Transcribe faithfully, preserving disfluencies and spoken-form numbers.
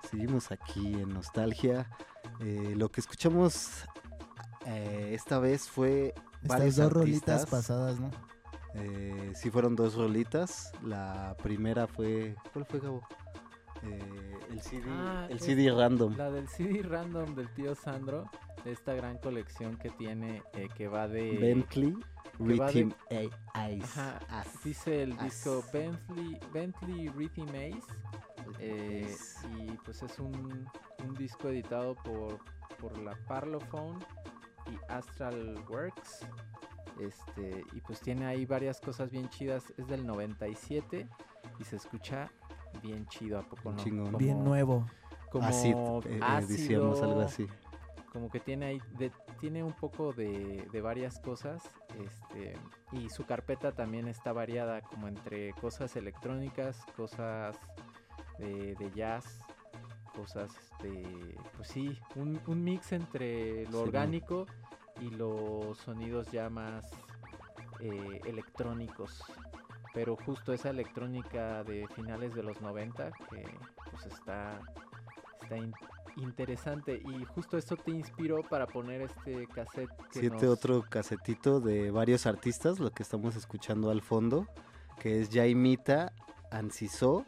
Seguimos aquí en Nostalgia. Eh, lo que escuchamos eh, esta vez fue Estas varios dos artistas. rolitas pasadas, ¿no? Eh, sí fueron dos rolitas. La primera fue... ¿Cuál fue, Gabo? Eh, el C D, Ah, el es C D Random. La del C D Random del tío Sandro, de esta gran colección que tiene, eh, que va de... Bentley que va de- Rhythm A- Ice. Ajá, As- dice el As- disco Bentley, Bentley Rhythm Ace, eh, Ace. y pues es un, un disco editado por, por la Parlophone y Astral Works, este, y pues tiene ahí varias cosas bien chidas. Es del noventa y siete y se escucha bien chido, ¿a poco no? Chingón. Como- Bien nuevo. como Acid, eh, eh, ácido, decíamos algo así. como que tiene ahí de- tiene un poco de, de varias cosas, este, y su carpeta también está variada, como entre cosas electrónicas, cosas de, de jazz, cosas de, pues sí, un, un mix entre lo Sí, orgánico y los sonidos ya más eh, electrónicos, pero justo esa electrónica de finales de los noventa que pues está está in- interesante, y justo esto te inspiró para poner este cassette que Siete nos- otro casetito de varios artistas, lo que estamos escuchando al fondo, que es Jaimita Ancisó